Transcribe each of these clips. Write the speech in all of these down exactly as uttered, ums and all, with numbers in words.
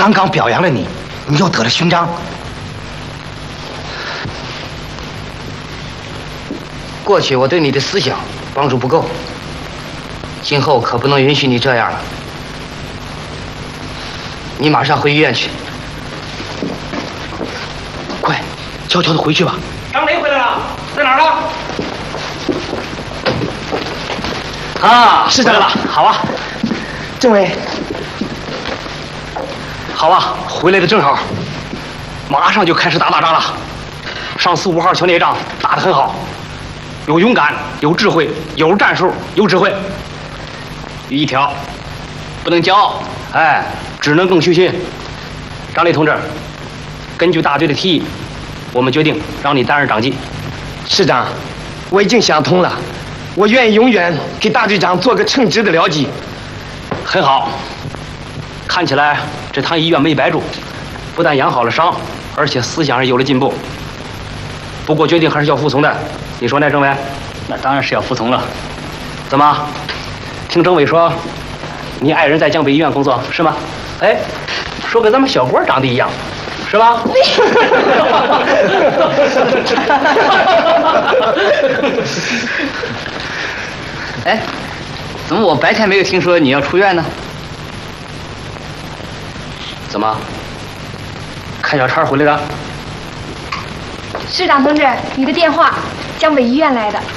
刚刚表扬了你，你又得了勋章。过去我对你的思想帮助不够，今后可不能允许你这样了。你马上回医院去，快，悄悄的回去吧。 张雷回来了，在哪儿呢？ 啊，是这个了。好啊，政委。好啊，回来的正好，马上就开始打大仗了。上次五号桥那仗打得很好，有勇敢，有智慧，有战术，有指挥。一条，不能骄傲，哎，只能更虚心。张雷同志，根据大队的提议，我们决定让你担任长机。 师长，我已经想通了，我愿意永远给大队长做个称职的僚机。 很好，看起来这趟医院没白住，不但养好了伤，而且思想上有了进步。不过决定还是要服从的，你说呢，政委？ 那当然是要服从了。 怎么？听政委说，你爱人在江北医院工作是吗？哎，说跟咱们小郭长得一样，是吧？ 哎，怎么我白天没有听说你要出院呢？ 怎么？看小叉回来了？ 师长同志，你的电话，江北医院来的。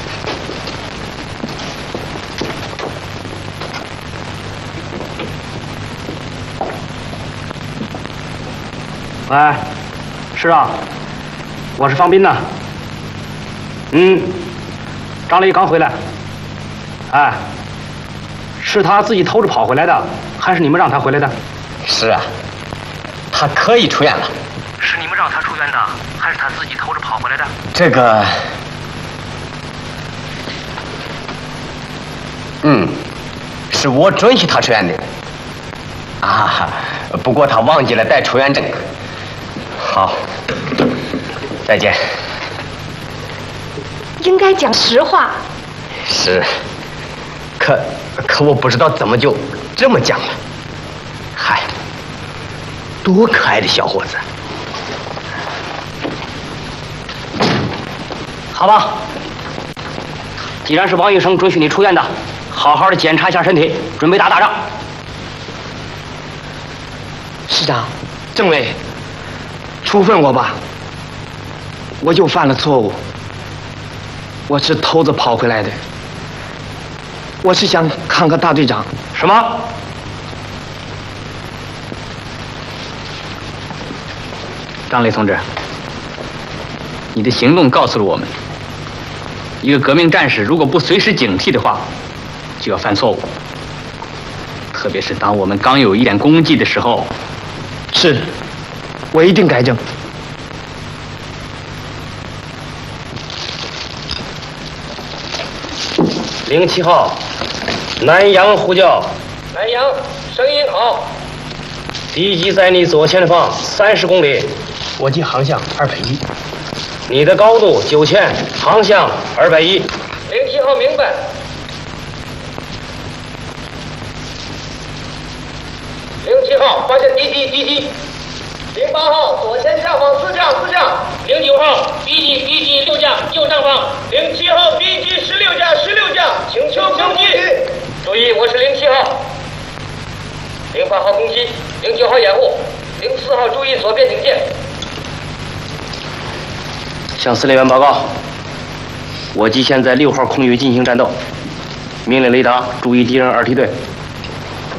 喂，是啊，我是方斌呐。嗯，张雷刚回来。哎，是他自己偷着跑回来的，还是你们让他回来的？ 是啊，他可以出院了。 是你们让他出院的，还是他自己偷着跑回来的？ 这个，嗯，是我准许他出院的。啊，不过他忘记了带出院证。好，再见。 应该讲实话。 是，可可我不知道怎么就这么讲了。嗨，多可爱的小伙子！ 好吧，既然是王医生准许你出院的，好好的检查一下身体，准备打大仗。 师长，政委，处分我吧，我又犯了错误。我是偷着跑回来的，我是想看看大队长。 什么？ 张雷同志，你的行动告诉了我们，一个革命战士如果不随时警惕的话，就要犯错误。特别是当我们刚有一点功绩的时候。 是，我一定改正。 零七号，南阳呼叫。南阳，声音好。敌机在你左前方三十公里， 我记航向二百一。 你的高度九千，航向二百一。零七号明白。零七号发现敌机敌机。零八号左前下方四架四架。零九号敌机敌机六架右上方。零七号敌机十六架十六架，请求攻击。注意，我是零七号。零八号攻击，零九号掩护，零四号注意左边警戒。向司令员报告，我机现在六号空域进行战斗，命令雷达注意敌人二梯队。